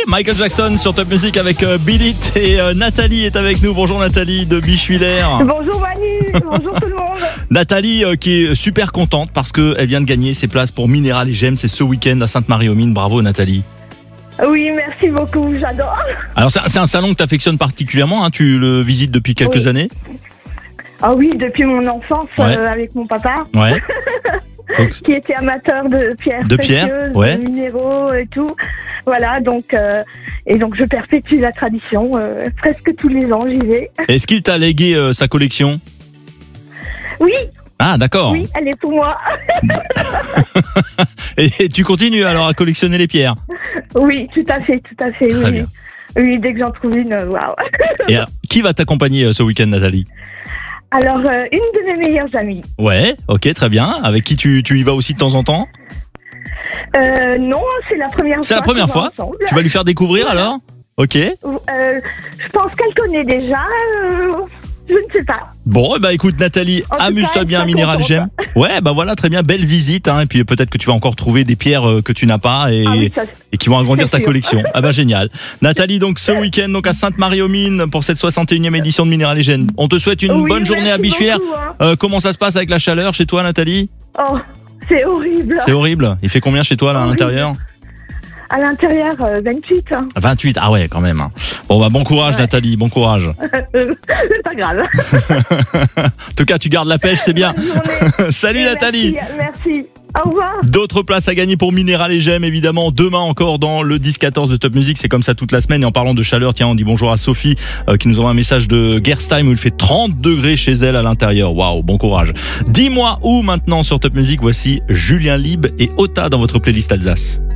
Michael Jackson sur Top Music avec Beat It et Nathalie est avec nous. Bonjour Nathalie de Bichevillers. Bonjour Manu, bonjour tout le monde. Nathalie qui est super contente parce qu'elle vient de gagner ses places pour Minéral et Gemmes. C'est ce week-end à Sainte-Marie-aux-Mines. Bravo Nathalie. Oui, merci beaucoup, j'adore. Alors c'est un salon que tu affectionnes particulièrement, hein, tu le visites depuis quelques années? Ah oui, depuis mon enfance avec mon papa. Ouais. Donc, qui était amateur de pierres précieuses, de minéraux et tout. Voilà, donc je perpétue la tradition. Presque tous les ans, j'y vais. Est-ce qu'il t'a légué sa collection? Oui. Ah, d'accord. Oui, elle est pour moi. Et tu continues alors à collectionner les pierres? Oui, tout à fait. Très oui. bien. Oui, dès que j'en trouve une, waouh. Et alors, qui va t'accompagner ce week-end, Nathalie? Alors, une de mes meilleures amies. Ouais, ok, très bien. Avec qui tu y vas aussi de temps en temps? Non, c'est la première fois. C'est la première fois? Tu vas lui faire découvrir alors? Ok. Je pense qu'elle connaît déjà. Je ne sais pas. Bon, bah écoute Nathalie, amuse-toi bien à Minéral et Gemmes. Ouais, bah voilà, très bien, belle visite. Hein, et puis peut-être que tu vas encore trouver des pierres que tu n'as pas et qui vont agrandir ta collection. Ah bah génial. Nathalie, donc ce week-end donc à Sainte-Marie-aux-Mines pour cette 61e édition de Minéral et Gemmes. On te souhaite une bonne journée à Bichevillers. Comment ça se passe avec la chaleur chez toi Nathalie? Oh, c'est horrible. C'est horrible. Il fait combien chez toi là à l'intérieur? À l'intérieur, 28. 28, ah ouais, quand même. Bon, bah bon courage Nathalie, bon courage. C'est pas grave. En tout cas, tu gardes la pêche, c'est bien. Salut Nathalie. Merci. Au revoir. D'autres places à gagner pour Minéral et Gemmes, évidemment. Demain encore dans le 10-14 de Top Music. C'est comme ça toute la semaine. Et en parlant de chaleur, tiens, on dit bonjour à Sophie qui nous envoie un message de Gerstheim où il fait 30 degrés chez elle à l'intérieur. Waouh, bon courage. Dis-moi où maintenant sur Top Music. Voici Julien Lieb et Ota dans votre playlist Alsace.